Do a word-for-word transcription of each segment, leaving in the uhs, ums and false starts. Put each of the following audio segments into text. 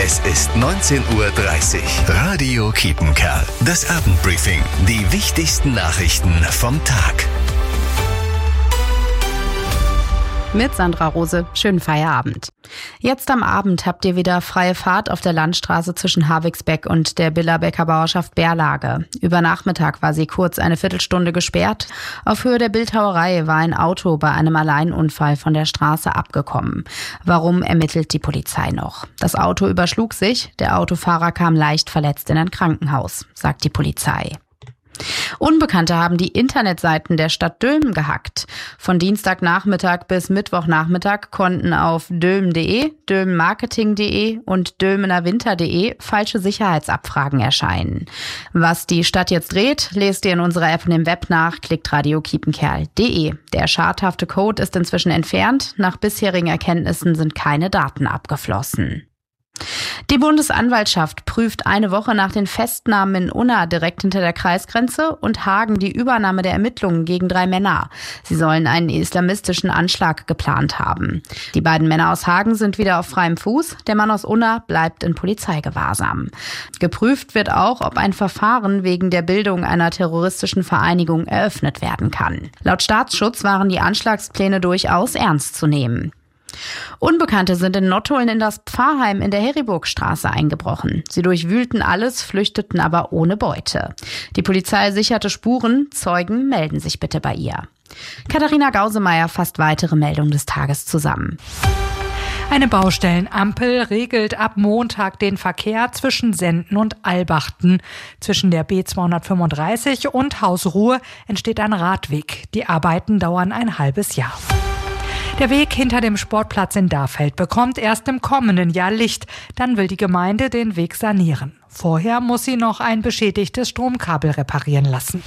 Es ist neunzehn Uhr dreißig. Radio Kiepenkerl. Das Abendbriefing. Die wichtigsten Nachrichten vom Tag. Mit Sandra Rose. Schönen Feierabend. Jetzt am Abend habt ihr wieder freie Fahrt auf der Landstraße zwischen Havigsbeck und der Billerbecker Bauerschaft Berlage. Über Nachmittag war sie kurz eine Viertelstunde gesperrt. Auf Höhe der Bildhauerei war ein Auto bei einem Alleinunfall von der Straße abgekommen. Warum, ermittelt die Polizei noch. Das Auto überschlug sich. Der Autofahrer kam leicht verletzt in ein Krankenhaus, sagt die Polizei. Unbekannte haben die Internetseiten der Stadt Dülmen gehackt. Von Dienstagnachmittag bis Mittwochnachmittag konnten auf dülmen punkt de, dülmenmarketing punkt de und dülmenerwinter punkt de falsche Sicherheitsabfragen erscheinen. Was die Stadt jetzt dreht, lest ihr in unserer App und im Web nach, klickt radio kiepenkerl punkt de. Der schadhafte Code ist inzwischen entfernt. Nach bisherigen Erkenntnissen sind keine Daten abgeflossen. Die Bundesanwaltschaft prüft eine Woche nach den Festnahmen in Unna direkt hinter der Kreisgrenze und Hagen die Übernahme der Ermittlungen gegen drei Männer. Sie sollen einen islamistischen Anschlag geplant haben. Die beiden Männer aus Hagen sind wieder auf freiem Fuß. Der Mann aus Unna bleibt in Polizeigewahrsam. Geprüft wird auch, ob ein Verfahren wegen der Bildung einer terroristischen Vereinigung eröffnet werden kann. Laut Staatsschutz waren die Anschlagspläne durchaus ernst zu nehmen. Unbekannte sind in Nottuln in das Pfarrheim in der Heriburgstraße eingebrochen. Sie durchwühlten alles, flüchteten aber ohne Beute. Die Polizei sicherte Spuren, Zeugen melden sich bitte bei ihr. Katharina Gausemeyer fasst weitere Meldungen des Tages zusammen. Eine Baustellenampel regelt ab Montag den Verkehr zwischen Senden und Albachten. Zwischen der B zweihundertfünfunddreißig und Hausruhe entsteht ein Radweg. Die Arbeiten dauern ein halbes Jahr. Der Weg hinter dem Sportplatz in Darfeld bekommt erst im kommenden Jahr Licht. Dann will die Gemeinde den Weg sanieren. Vorher muss sie noch ein beschädigtes Stromkabel reparieren lassen.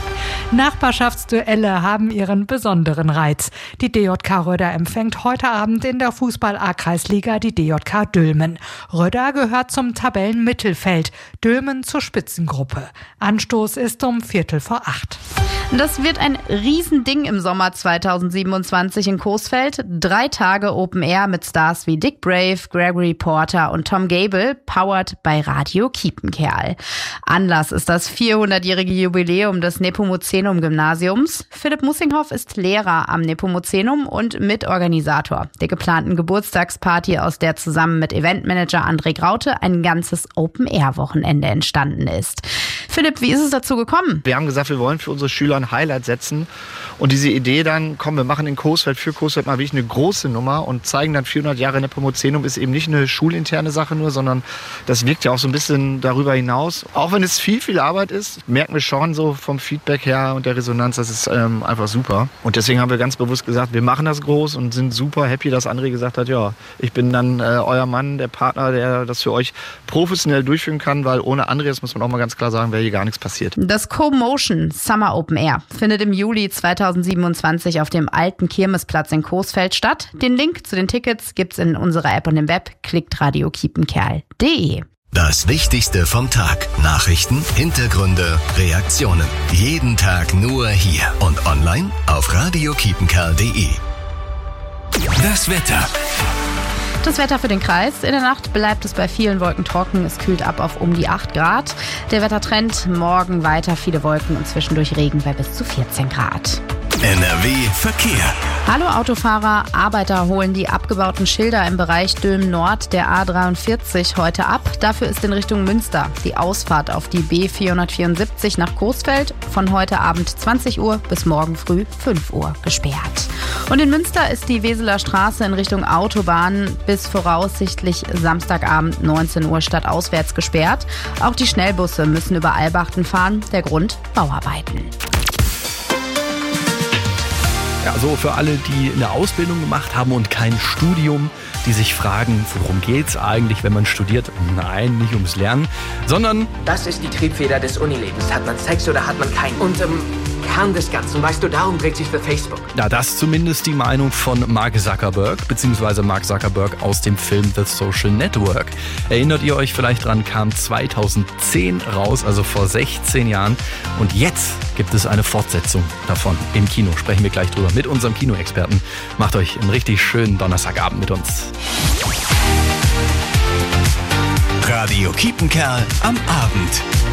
Nachbarschaftsduelle haben ihren besonderen Reiz. Die D J K Röder empfängt heute Abend in der Fußball-A-Kreisliga die D J K Dülmen. Röder gehört zum Tabellenmittelfeld, Dülmen zur Spitzengruppe. Anstoß ist um Viertel vor acht. Das wird ein Riesending im Sommer zweitausendsiebenundzwanzig in Coesfeld. Drei Tage Open Air mit Stars wie Dick Brave, Gregory Porter und Tom Gable, powered bei Radio Kiepenkerl. Anlass ist das vierhundertjährige Jubiläum des Nepomucenum-Gymnasiums. Philipp Mussinghoff ist Lehrer am Nepomucenum und Mitorganisator der geplanten Geburtstagsparty, aus der zusammen mit Eventmanager André Graute ein ganzes Open Air Wochenende entstanden ist. Philipp, wie ist es dazu gekommen? Wir haben gesagt, wir wollen für unsere Schüler ein Highlight setzen und diese Idee dann, komm, wir machen in Coesfeld für Coesfeld mal wirklich eine große Nummer und zeigen dann vierhundert Jahre Nepomucenum ist eben nicht eine schulinterne Sache nur, sondern das wirkt ja auch so ein bisschen darüber hinaus. Auch wenn es viel, viel Arbeit ist, merken wir schon so vom Feedback her und der Resonanz, das ist ähm, einfach super. Und deswegen haben wir ganz bewusst gesagt, wir machen das groß und sind super happy, dass André gesagt hat, ja, ich bin dann äh, euer Mann, der Partner, der das für euch professionell durchführen kann, weil ohne André, das muss man auch mal ganz klar sagen, wäre hier gar nichts passiert. Das Co-Motion Summer Open Air findet im Juli zweitausendsiebenundzwanzig auf dem alten Kirmesplatz in Coesfeld statt. Den Link zu den Tickets gibt's in unserer App und im Web. Klickt radio kiepenkerl punkt de. Das Wichtigste vom Tag. Nachrichten, Hintergründe, Reaktionen. Jeden Tag nur hier und online auf radio kiepenkerl punkt de. Das Wetter. Das Wetter für den Kreis. In der Nacht bleibt es bei vielen Wolken trocken. Es kühlt ab auf um die acht Grad. Der Wettertrend morgen weiter viele Wolken und zwischendurch Regen bei bis zu vierzehn Grad. N R W Verkehr. Hallo Autofahrer, Arbeiter holen die abgebauten Schilder im Bereich Dülmen Nord der A dreiundvierzig heute ab. Dafür ist in Richtung Münster die Ausfahrt auf die B vierhundertvierundsiebzig nach Coesfeld von heute Abend zwanzig Uhr bis morgen früh fünf Uhr gesperrt. Und in Münster ist die Weseler Straße in Richtung Autobahn bis voraussichtlich Samstagabend neunzehn Uhr stadtauswärts gesperrt. Auch die Schnellbusse müssen über Albachten fahren. Der Grund: Bauarbeiten. Ja, so für alle, die eine Ausbildung gemacht haben und kein Studium, die sich fragen, worum geht's eigentlich, wenn man studiert? Nein, nicht ums Lernen, sondern... Das ist die Triebfeder des Unilebens. Hat man Sex oder hat man keinen? Und ähm, Kern des Ganzen, weißt du, darum dreht sich für Facebook. Ja, das ist zumindest die Meinung von Mark Zuckerberg, beziehungsweise Mark Zuckerberg aus dem Film The Social Network. Erinnert ihr euch vielleicht dran, kam zweitausendzehn raus, also vor sechzehn Jahren. Und jetzt gibt es eine Fortsetzung davon im Kino. Sprechen wir gleich drüber mit unserem Kinoexperten. Macht euch einen richtig schönen Donnerstagabend mit uns. Radio Kiepenkerl am Abend.